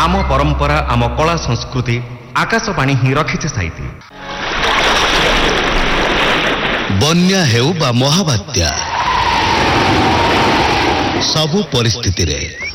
ଆମ ପରମ୍ପରା, ଆମ କଳା ସଂସ୍କୃତି ଆକାଶବାଣୀ ହିଁ ରଖିଛି ସାଇତି। ବନ୍ୟା ହେଉ ବା ମହାବାତ୍ୟା, ସବୁ ପରିସ୍ଥିତିରେ